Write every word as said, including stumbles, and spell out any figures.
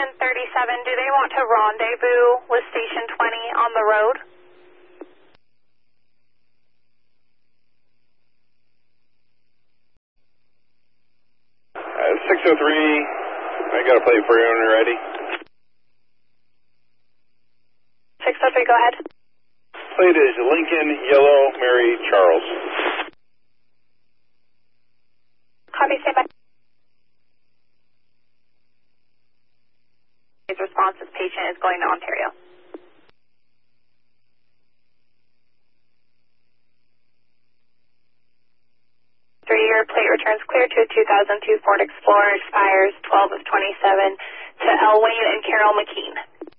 Station thirty-seven, do they want to rendezvous with Station twenty on the road? Uh, six oh three, I got a plate for you when you're ready. six oh three, go ahead. Plate is Lincoln Yellow Mary Charles. Copy, stand by. His response is patient is going to Ontario. Three-year plate returns clear to a two thousand two Ford Explorer, expires twelve of twenty-seven to Elwayne and Carol McKean.